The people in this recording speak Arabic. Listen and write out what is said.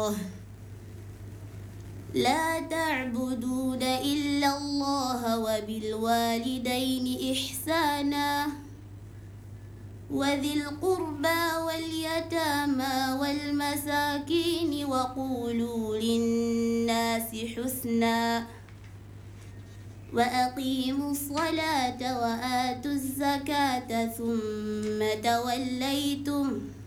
الله لا تعبدون إلا الله وبالوالدين إحسانا وذي القربى واليتامى والمساكين وقولوا للناس حسنا وأقيموا الصلاة وآتوا الزكاة ثم توليتم